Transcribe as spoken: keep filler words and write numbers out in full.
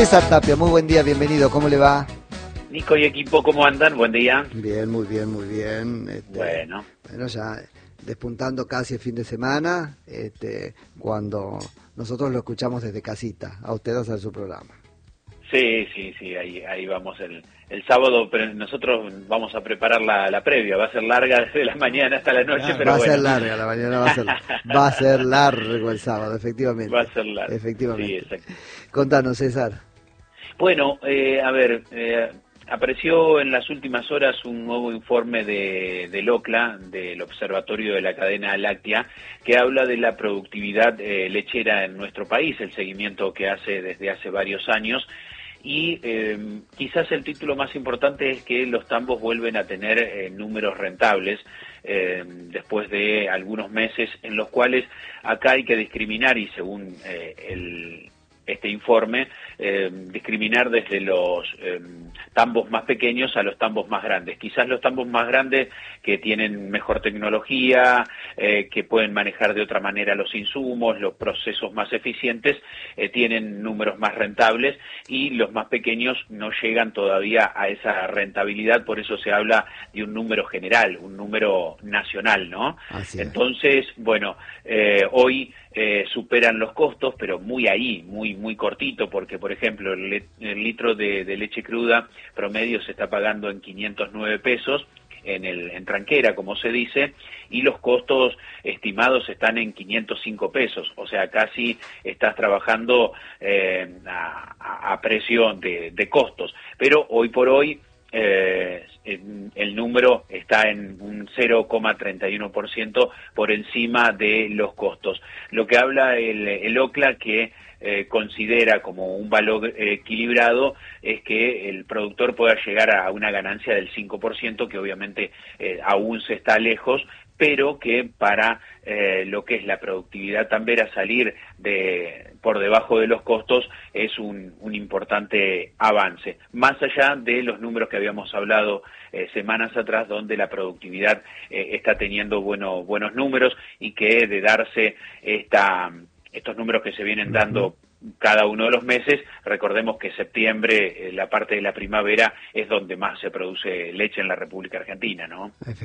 César Tapia, muy buen día, bienvenido, ¿cómo le va? Nico y equipo, ¿cómo andan? Buen día. Bien, muy bien, muy bien. Este, bueno. Bueno, ya despuntando casi el fin de semana, este, cuando nosotros lo escuchamos desde casita, a usted hacer su programa. Sí, sí, sí, ahí, ahí vamos el, el sábado, pero nosotros vamos a preparar la, la previa, va a ser larga desde la mañana hasta la noche, Ah, pero va bueno. a ser larga la mañana, va a ser, va a ser largo el sábado, efectivamente. Va a ser larga, efectivamente. sí, exacto. Contanos, César. Bueno, eh, a ver, eh, apareció en las últimas horas un nuevo informe de, del OCLA, del Observatorio de la Cadena Láctea, que habla de la productividad eh, lechera en nuestro país, el seguimiento que hace desde hace varios años. Y eh, quizás el título más importante es que los tambos vuelven a tener eh, números rentables eh, después de algunos meses en los cuales acá hay que discriminar, y según eh, el este informe, eh, discriminar desde los eh, tambos más pequeños a los tambos más grandes. Quizás los tambos más grandes, que tienen mejor tecnología, eh, que pueden manejar de otra manera los insumos, los procesos más eficientes, eh, tienen números más rentables, y los más pequeños no llegan todavía a esa rentabilidad, por eso se habla de un número general, un número nacional, ¿no? Así es. Entonces, bueno, eh, hoy eh, superan los costos, pero muy ahí, muy muy cortito, porque por ejemplo el, le el litro de, de leche cruda promedio se está pagando en quinientos nueve pesos, en el en tranquera, como se dice, y los costos estimados están en quinientos cinco pesos, o sea, casi estás trabajando eh, a, a precio de, de costos, pero hoy por hoy Eh, el número está en un cero coma treinta y uno por ciento por encima de los costos. Lo que habla el, el OCLA, que eh, considera como un valor equilibrado, es que el productor pueda llegar a una ganancia del cinco por ciento, que obviamente eh, aún se está lejos, pero que para eh, lo que es la productividad tambera, salir de por debajo de los costos es un, un importante avance, más allá de los números que habíamos hablado eh, semanas atrás, donde la productividad eh, está teniendo bueno, buenos números, y que de darse esta, estos números que se vienen dando cada uno de los meses, recordemos que septiembre, eh, la parte de la primavera, es donde más se produce leche en la República Argentina, ¿no?